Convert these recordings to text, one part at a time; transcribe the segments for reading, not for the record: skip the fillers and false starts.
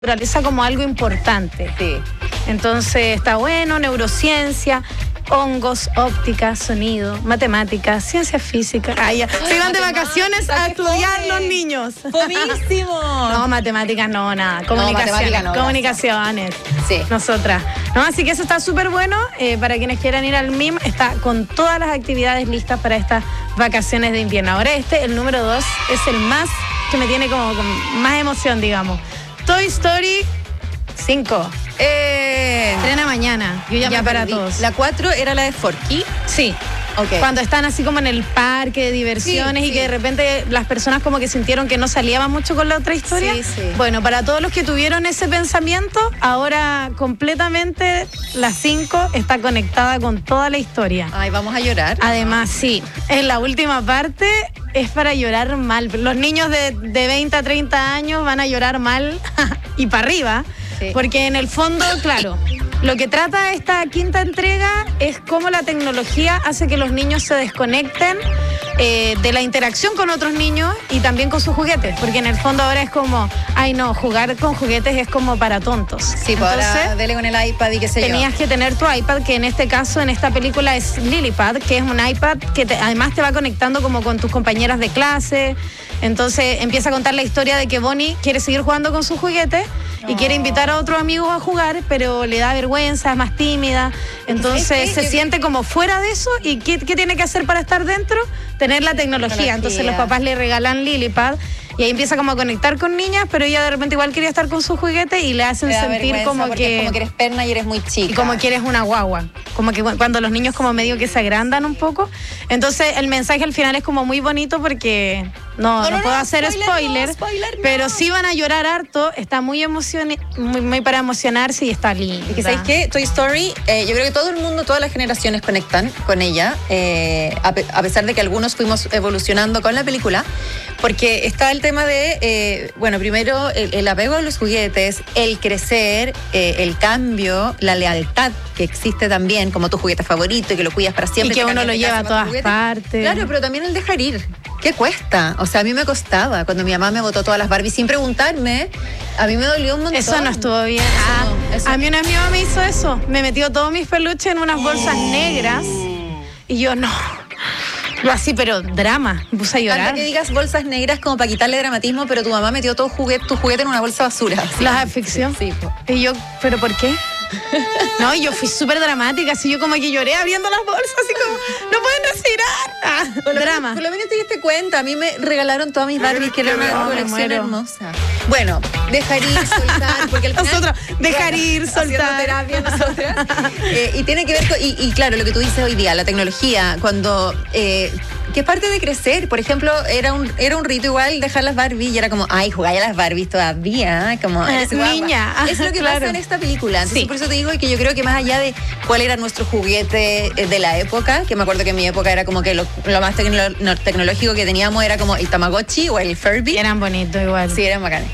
naturaleza como algo importante. Sí. Entonces está bueno, neurociencia, hongos, óptica, sonido, matemáticas, ciencias físicas. Se van de vacaciones a estudiar los niños. ¡Buenísimo! No, matemáticas no, nada. Comunicaciones. No, comunicaciones. Sí. Nosotras. No, así que eso está súper bueno. Para quienes quieran ir al MIM, está con todas las actividades listas para estas vacaciones de invierno. Ahora el número 2, es el más que me tiene como con más emoción, digamos. Toy Story 5. Estrena mañana. Yo ya para perdí. todos. La 4 era la de Forky. Sí. Okay. Cuando están así como en el parque de diversiones y que de repente las personas como que sintieron que no salían mucho con la otra historia. Sí, sí. Bueno, para todos los que tuvieron ese pensamiento, ahora completamente la 5 está conectada con toda la historia. Ay, vamos a llorar. Además, sí, en la última parte es para llorar mal. Los niños de 20 a 30 años van a llorar mal y para arriba, porque en el fondo, claro, lo que trata esta quinta entrega es cómo la tecnología hace que los niños se desconecten de la interacción con otros niños y también con sus juguetes, porque en el fondo ahora es como, ay no, jugar con juguetes es como para tontos. Sí, pues ahora dele con el iPad y qué sé yo. Tenías que tener tu iPad, que en este caso, en esta película es Lilypad, que es un iPad que además te va conectando como con tus compañeras de clase. Entonces empieza a contar la historia de que Bonnie quiere seguir jugando con sus juguetes y quiere invitar a otros amigos a jugar, pero le da vergüenza, es más tímida. Entonces se siente como fuera de eso. ¿Y qué tiene que hacer para estar dentro? Tener la tecnología. Entonces los papás le regalan Lilypad y ahí empieza como a conectar con niñas, pero ella de repente igual quería estar con sus juguetes y le hacen sentir como que eres perna y eres muy chica. Y como que eres una guagua. Como que cuando los niños como medio que se agrandan un poco. Entonces el mensaje al final es como muy bonito porque no puedo hacer spoiler, pero sí van a llorar harto. Está muy muy para emocionarse y está linda. Y que ¿sabéis qué? Toy Story, yo creo que todo el mundo, todas las generaciones conectan con ella, a pesar de que algunos fuimos evolucionando con la película, porque está el tema de, bueno, primero el apego a los juguetes, el crecer, el cambio, la lealtad que existe también, como tu juguete favorito y que lo cuidas para siempre. Y que uno lo lleva a todas partes. Claro, pero también el dejar ir. ¿Qué cuesta? O sea, a mí me costaba. Cuando mi mamá me botó todas las Barbies sin preguntarme, a mí me dolió un montón. Eso no estuvo bien. A mí una vez mi mamá me hizo eso. Me metió todos mis peluches en unas bolsas negras y yo no. Lo así, pero drama. Me puse a llorar. Falta que digas bolsas negras como para quitarle dramatismo, pero tu mamá metió todo tu juguete en una bolsa basura. La ficción. Sí. Y yo, ¿pero por qué? No, yo fui súper dramática, así yo como que lloré abriendo las bolsas, así como, no pueden respirar. Drama. Por lo menos te diste cuenta, a mí me regalaron todas mis Barbies, que era una colección hermosa. Bueno, dejar ir, soltar, porque al final... Nosotros, dejar ir, soltar. Terapia nosotras. Y tiene que ver con, y claro, lo que tú dices hoy día, la tecnología, cuando... que es parte de crecer. Por ejemplo, era un rito igual dejar las Barbies y era como, ay, jugáis a las Barbies todavía, como eres niña. Es lo que pasa en esta película. Entonces, por eso te digo que yo creo que más allá de cuál era nuestro juguete de la época, que me acuerdo que en mi época era como que lo más tecnológico que teníamos era como el Tamagotchi o el Furby. Y eran bonitos igual. Sí, eran bacanes.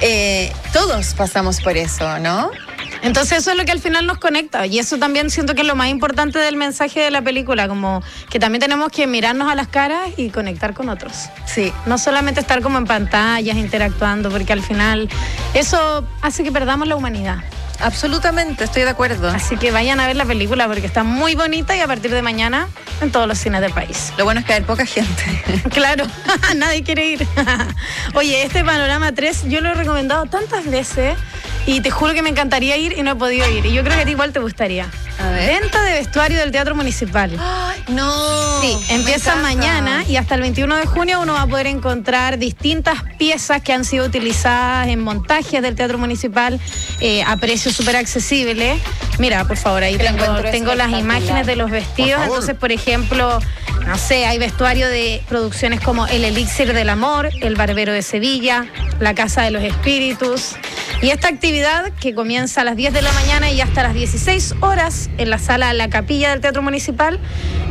Todos pasamos por eso, ¿no? Entonces eso es lo que al final nos conecta y eso también siento que es lo más importante del mensaje de la película, como que también tenemos que mirarnos a las caras y conectar con otros. Sí. No solamente estar como en pantallas interactuando, porque al final eso hace que perdamos la humanidad. Absolutamente, estoy de acuerdo. Así que vayan a ver la película porque está muy bonita y a partir de mañana en todos los cines del país. Lo bueno es que hay poca gente. Claro, nadie quiere ir. Oye, este Panorama 3 yo lo he recomendado tantas veces y te juro que me encantaría ir y no he podido ir. Y yo creo que a ti igual te gustaría. A ver. Venta de vestuario del Teatro Municipal. ¡Ay, no! Sí, empieza mañana y hasta el 21 de junio uno va a poder encontrar distintas piezas que han sido utilizadas en montajes del Teatro Municipal a precios súper accesibles. Mira, por favor, ahí tengo las imágenes de los vestidos. Entonces, por ejemplo, no sé, hay vestuario de producciones como El Elixir del Amor, El Barbero de Sevilla, La Casa de los Espíritus. Y esta actividad, que comienza a las 10 de la mañana y hasta las 16 horas en la sala La Capilla del Teatro Municipal,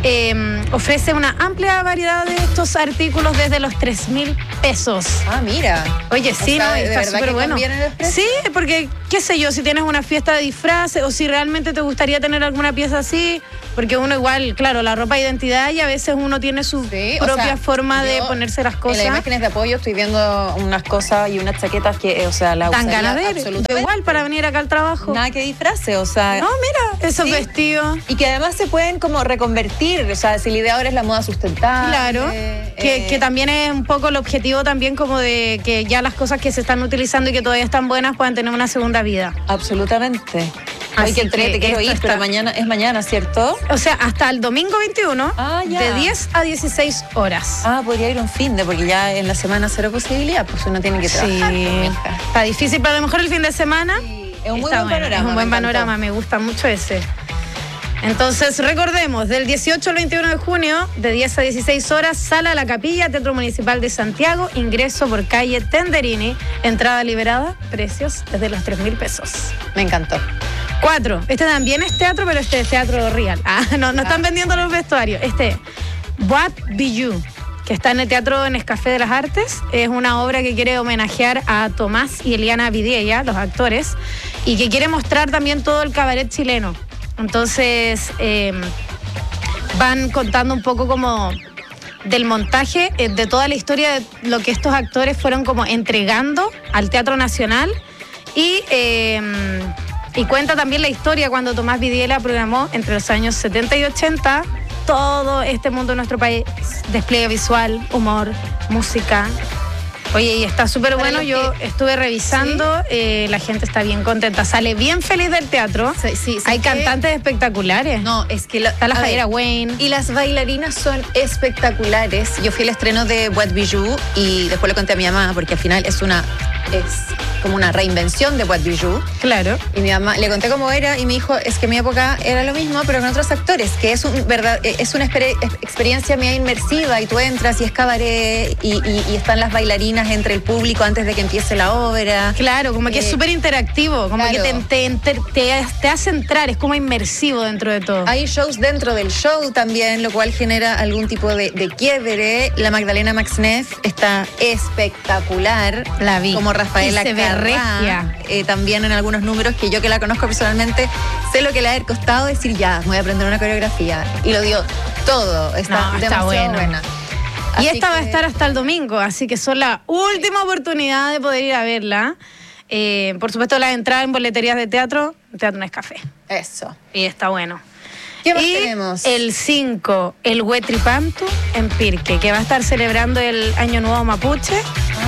ofrece una amplia variedad de estos artículos desde los 3.000 pesos. Ah, mira. Oye, sí, o sea, ¿no? Está súper bueno. Sí, porque, qué sé yo, si tienes una fiesta de disfraces o si realmente te gustaría tener alguna pieza así, porque uno igual, claro, la ropa de identidad y a veces uno tiene su propia forma de ponerse las cosas. En las imágenes de apoyo estoy viendo unas cosas y unas chaquetas que, o sea, la dan ganas ver, absolutamente. igual para venir acá al trabajo. Nada que disfrace, o sea... No, mira, esos sí. vestidos. Y que además se pueden como reconvertir, o sea, si la idea ahora es la moda sustentable. Claro, que también es un poco el objetivo también como de que ya las cosas que se están utilizando y que todavía están buenas puedan tener una segunda vida. Absolutamente. Ay, que entrete, quiero ir, pero mañana, ¿cierto? O sea, hasta el domingo 21, ya. de 10 a 16 horas. Podría ir un fin de, porque ya en la semana cero posibilidad, pues uno tiene que trabajar. Sí, hija. Está difícil, pero a lo mejor el fin de semana. Sí, es un muy buen panorama. Es un buen panorama, me gusta mucho ese. Entonces, recordemos, del 18 al 21 de junio, de 10 a 16 horas, sala a la Capilla, Teatro Municipal de Santiago, ingreso por calle Tenderini, entrada liberada, precios desde los 3.000 pesos. Me encantó. 4. Este también es teatro, pero este es teatro real. No están vendiendo los vestuarios. What Be You, que está en el Teatro Nescafé de las Artes, es una obra que quiere homenajear a Tomás y Eliana Vidiella, los actores, y que quiere mostrar también todo el cabaret chileno. Entonces, van contando un poco como del montaje de toda la historia de lo que estos actores fueron como entregando al Teatro Nacional y cuenta también la historia cuando Tomás Vidiella programó entre los años 70 y 80 todo este mundo de nuestro país, despliegue visual, humor, música. Oye, y está súper bueno, yo estuve revisando, ¿sí? La gente está bien contenta, sale bien feliz del teatro, sí, hay cantantes espectaculares. No, es que está la Javiera Wayne. Y las bailarinas son espectaculares. Yo fui al estreno de What Be You y después le conté a mi mamá, porque al final es como una reinvención de What Be You. Claro. Y mi mamá le conté cómo era y me dijo, es que en mi época era lo mismo, pero con otros actores, que es una experiencia media inmersiva y tú entras y es cabaret y están las bailarinas entre el público antes de que empiece la obra. Claro, como que es súper interactivo, como claro. que te hace entrar, es como inmersivo dentro de todo. Hay shows dentro del show también, lo cual genera algún tipo de quiebre. La Magdalena Maxneff está espectacular. La vi. Como Rafaela Carrá. También en algunos números que yo que la conozco personalmente, sé lo que le ha costado decir ya, voy a aprender una coreografía. Y lo dio todo. Está demasiado buena. Y esta va a estar hasta el domingo, así que son la última oportunidad de poder ir a verla. Por supuesto, la entrada en boleterías de Teatro Nescafé. Eso. Y está bueno. ¿Qué más tenemos? El 5, el Huetripantu en Pirque, que va a estar celebrando el Año Nuevo Mapuche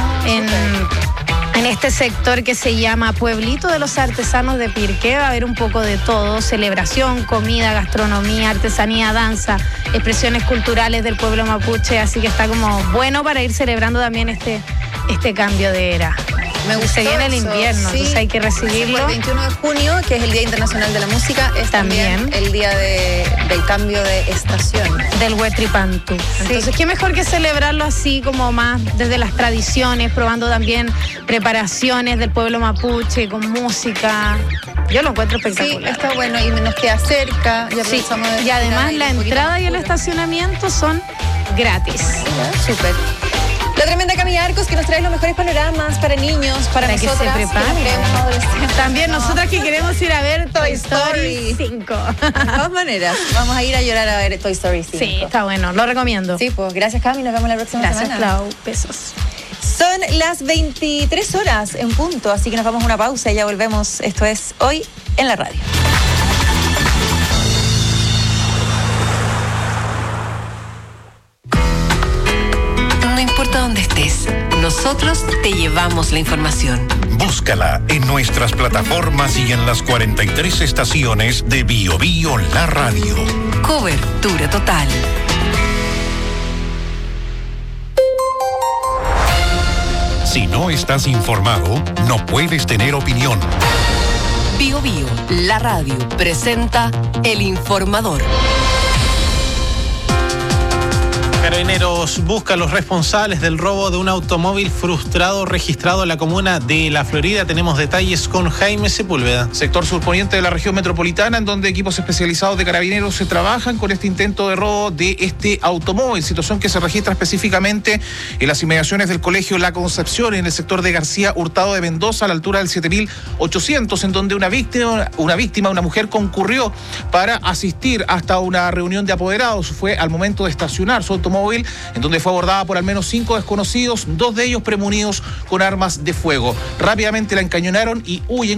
en este sector que se llama Pueblito de los Artesanos de Pirque. Va a haber un poco de todo, celebración, comida, gastronomía, artesanía, danza, expresiones culturales del pueblo mapuche, así que está como bueno para ir celebrando también este cambio de era. Me gusta. Se viene el invierno, entonces hay que recibirlo. El 21 de junio, que es el Día Internacional de la Música, es también el día del cambio de estación. Del Huetripantu. Entonces, qué mejor que celebrarlo así, como más desde las tradiciones, probando también preparaciones del pueblo mapuche, con música. Yo lo encuentro espectacular. Sí, está bueno y nos queda cerca. Y además la entrada y el estacionamiento son gratis. Súper. La tremenda Camila Arcos, que nos trae los mejores panoramas para niños, para nosotras, que se preparen. Adolescentes. También nosotras que queremos ir a ver Toy Story 5. De todas maneras, vamos a ir a llorar a ver Toy Story 5. Sí, está bueno, lo recomiendo. Sí, pues gracias, Cami, nos vemos la próxima semana. Gracias, Clau. Besos. Son las 23 horas en punto, así que nos vamos a una pausa y ya volvemos. Esto es Hoy en la Radio. No importa dónde estés, nosotros te llevamos la información. Búscala en nuestras plataformas y en las 43 estaciones de Bio Bio La Radio. Cobertura total. Si no estás informado, no puedes tener opinión. Bio Bio, la radio, presenta El Informador. Carabineros busca a los responsables del robo de un automóvil frustrado registrado en la comuna de La Florida. Tenemos detalles con Jaime Sepúlveda. Sector surponiente de la región metropolitana, en donde equipos especializados de carabineros se trabajan con este intento de robo de este automóvil, situación que se registra específicamente en las inmediaciones del Colegio La Concepción, en el sector de García Hurtado de Mendoza, a la altura del 7800, en donde una mujer concurrió para asistir hasta una reunión de apoderados. Fue al momento de estacionar su automóvil automóvil, en donde fue abordada por al menos 5 desconocidos, 2 de ellos premunidos con armas de fuego. Rápidamente la encañonaron y huyen